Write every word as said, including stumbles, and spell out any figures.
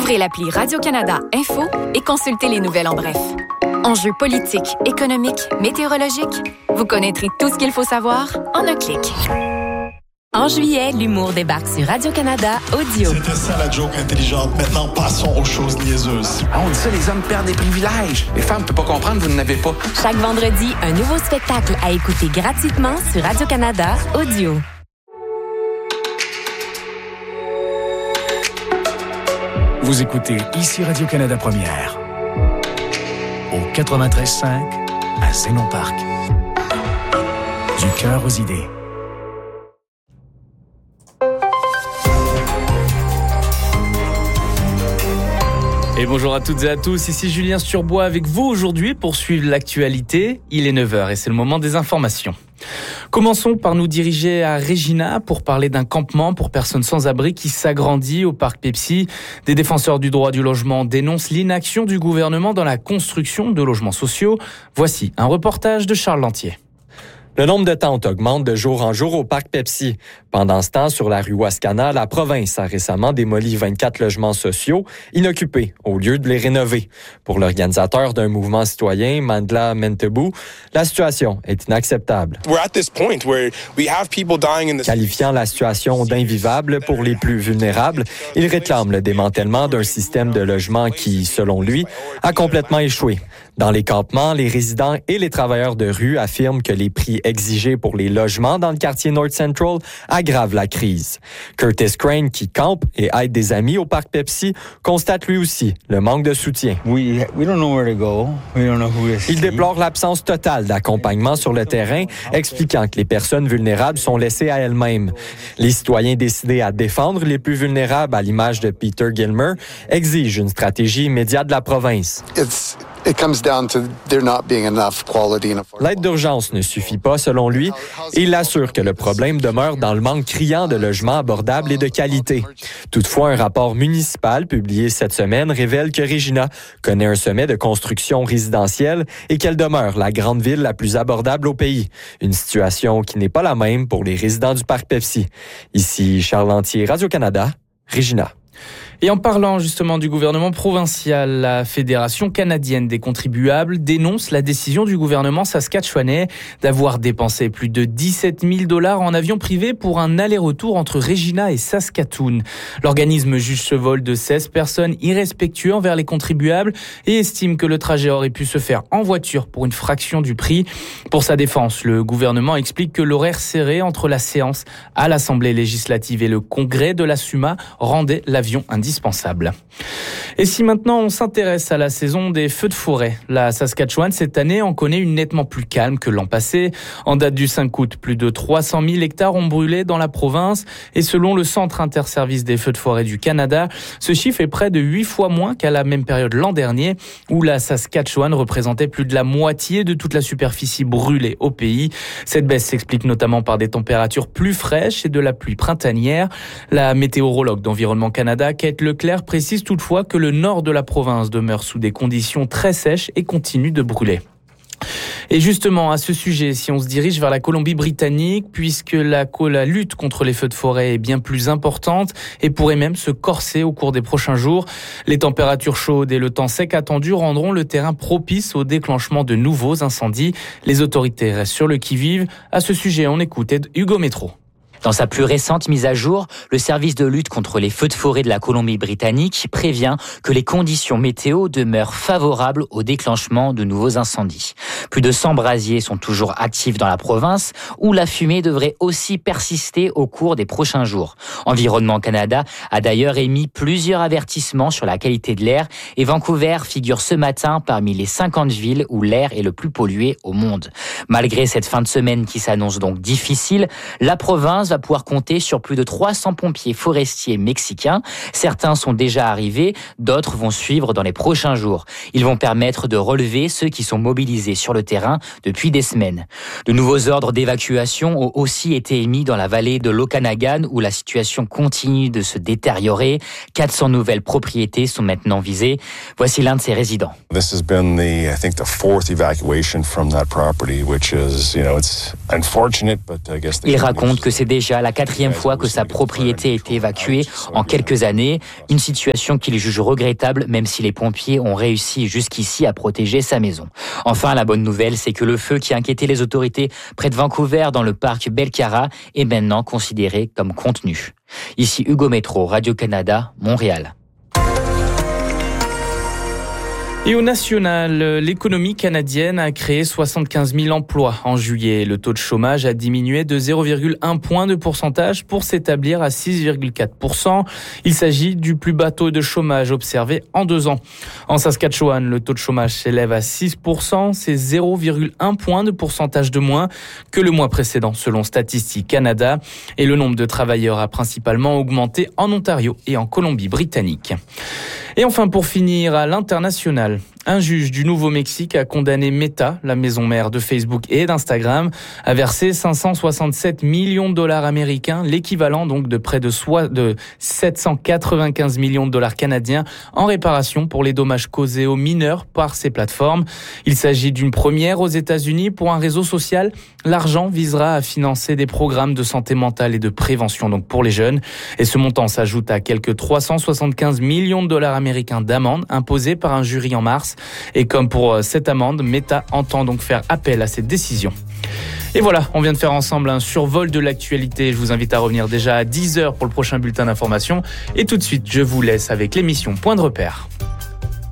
Ouvrez l'appli Radio-Canada Info et consultez les nouvelles en bref. Enjeux politiques, économiques, météorologiques, vous connaîtrez tout ce qu'il faut savoir en un clic. En juillet, l'humour débarque sur Radio-Canada Audio. C'était ça la joke intelligente. Maintenant, passons aux choses niaiseuses. Ah, on dit ça, les hommes perdent des privilèges. Les femmes ne peuvent pas comprendre, vous n'en avez pas. Chaque vendredi, un nouveau spectacle à écouter gratuitement sur Radio-Canada Audio. Vous écoutez ici Radio-Canada Première. Au quatre-vingt-treize cinq, à Zénon Parc. Du cœur aux idées. Et bonjour à toutes et à tous, ici Julien Sturbois avec vous aujourd'hui pour suivre l'actualité. Il est neuf heures et c'est le moment des informations. Commençons par nous diriger à Regina pour parler d'un campement pour personnes sans abri qui s'agrandit au parc Pepsi. Des défenseurs du droit du logement dénoncent l'inaction du gouvernement dans la construction de logements sociaux. Voici un reportage de Charles Lantier. Le nombre de tentes augmente de jour en jour au parc Pepsi. Pendant ce temps, sur la rue Wascana, la province a récemment démoli vingt-quatre logements sociaux inoccupés au lieu de les rénover. Pour l'organisateur d'un mouvement citoyen, Mandla Mentebou, la situation est inacceptable. Qualifiant la situation d'invivable pour les plus vulnérables, il réclame le démantèlement d'un système de logement qui, selon lui, a complètement échoué. Dans les campements, les résidents et les travailleurs de rue affirment que les prix exigés pour les logements dans le quartier North Central aggravent la crise. Curtis Crane, qui campe et aide des amis au parc Pepsi, constate lui aussi le manque de soutien. We, we don't know where to go. We don't know who to see. Il déplore l'absence totale d'accompagnement sur le terrain, expliquant que les personnes vulnérables sont laissées à elles-mêmes. Les citoyens décidés à défendre les plus vulnérables, à l'image de Peter Gilmer, exigent une stratégie immédiate de la province. It's... It comes down to there not being enough quality and affordable. L'aide d'urgence ne suffit pas, selon lui, et il assure que le problème demeure dans le manque criant de logements abordables et de qualité. Toutefois, un rapport municipal publié cette semaine révèle que Regina connaît un sommet de construction résidentielle et qu'elle demeure la grande ville la plus abordable au pays. Une situation qui n'est pas la même pour les résidents du parc Pepsi. Ici Charles Lantier, Radio-Canada, Regina. Et en parlant justement du gouvernement provincial, la Fédération canadienne des contribuables dénonce la décision du gouvernement saskatchewanais d'avoir dépensé plus de dix-sept mille dollars en avion privé pour un aller-retour entre Regina et Saskatoon. L'organisme juge ce vol de seize personnes irrespectueux envers les contribuables et estime que le trajet aurait pu se faire en voiture pour une fraction du prix. Pour sa défense, le gouvernement explique que l'horaire serré entre la séance à l'Assemblée législative et le congrès de la S U M A rendait l'avion indispensable. Et si maintenant on s'intéresse à la saison des feux de forêt, la Saskatchewan cette année en connaît une nettement plus calme que l'an passé. En date du cinq août, plus de trois cent mille hectares ont brûlé dans la province et selon le Centre interservice des feux de forêt du Canada, ce chiffre est près de huit fois moins qu'à la même période l'an dernier où la Saskatchewan représentait plus de la moitié de toute la superficie brûlée au pays. Cette baisse s'explique notamment par des températures plus fraîches et de la pluie printanière. La météorologue d'Environnement Canada, Kate Leclerc, précise toutefois que le nord de la province demeure sous des conditions très sèches et continue de brûler. Et justement, à ce sujet, si on se dirige vers la Colombie-Britannique, puisque la, la lutte contre les feux de forêt est bien plus importante et pourrait même se corser au cours des prochains jours, les températures chaudes et le temps sec attendu rendront le terrain propice au déclenchement de nouveaux incendies. Les autorités restent sur le qui-vive. À ce sujet, on écoute Hugo Métro. Dans sa plus récente mise à jour, le service de lutte contre les feux de forêt de la Colombie-Britannique prévient que les conditions météo demeurent favorables au déclenchement de nouveaux incendies. Plus de cent brasiers sont toujours actifs dans la province, où la fumée devrait aussi persister au cours des prochains jours. Environnement Canada a d'ailleurs émis plusieurs avertissements sur la qualité de l'air et Vancouver figure ce matin parmi les cinquante villes où l'air est le plus pollué au monde. Malgré cette fin de semaine qui s'annonce donc difficile, la province va pouvoir compter sur plus de trois cents pompiers forestiers mexicains. Certains sont déjà arrivés, d'autres vont suivre dans les prochains jours. Ils vont permettre de relever ceux qui sont mobilisés sur le terrain depuis des semaines. De nouveaux ordres d'évacuation ont aussi été émis dans la vallée de l'Okanagan où la situation continue de se détériorer. quatre cents nouvelles propriétés sont maintenant visées. Voici l'un de ses résidents. This has been the, I think, the fourth evacuation from that property, which is, you know, it's unfortunate, but I guess. Il raconte que c'est déjà déjà la quatrième fois que sa propriété a été évacuée en quelques années. Une situation qu'il juge regrettable, même si les pompiers ont réussi jusqu'ici à protéger sa maison. Enfin, la bonne nouvelle, c'est que le feu qui inquiétait les autorités près de Vancouver dans le parc Belcara est maintenant considéré comme contenu. Ici Hugo Métro, Radio-Canada, Montréal. Et au national, l'économie canadienne a créé soixante-quinze mille emplois en juillet. Le taux de chômage a diminué de zéro virgule un point de pourcentage pour s'établir à six virgule quatre pour cent. Il s'agit du plus bas taux de chômage observé en deux ans. En Saskatchewan, le taux de chômage s'élève à six pour cent. C'est zéro virgule un point de pourcentage de moins que le mois précédent, selon Statistique Canada. Et le nombre de travailleurs a principalement augmenté en Ontario et en Colombie-Britannique. Et enfin, pour finir, à l'international, un juge du Nouveau-Mexique a condamné Meta, la maison mère de Facebook et d'Instagram, à verser cinq cent soixante-sept millions de dollars américains, l'équivalent donc de près de, soit de sept cent quatre-vingt-quinze millions de dollars canadiens en réparation pour les dommages causés aux mineurs par ces plateformes. Il s'agit d'une première aux États-Unis pour un réseau social. L'argent visera à financer des programmes de santé mentale et de prévention donc pour les jeunes. Et ce montant s'ajoute à quelques trois cent soixante-quinze millions de dollars américains d'amende imposés par un jury en mars. Et comme pour cette amende, Meta entend donc faire appel à cette décision. Et voilà, on vient de faire ensemble un survol de l'actualité. Je vous invite à revenir déjà à dix heures pour le prochain bulletin d'information. Et tout de suite, je vous laisse avec l'émission Point de repère.